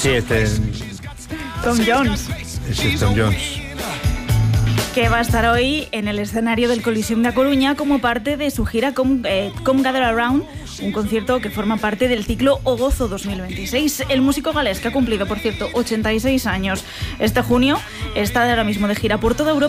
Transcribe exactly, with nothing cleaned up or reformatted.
Sí, este... Tom Jones. Ese es Tom Jones. Que va a estar hoy en el escenario del Coliseum da Coruña como parte de su gira Come, eh, Come Gather Around, un concierto que forma parte del ciclo O Gozo dos mil veintiséis. El músico galés, que ha cumplido, por cierto, ochenta y seis años este junio, está ahora mismo de gira por toda Europa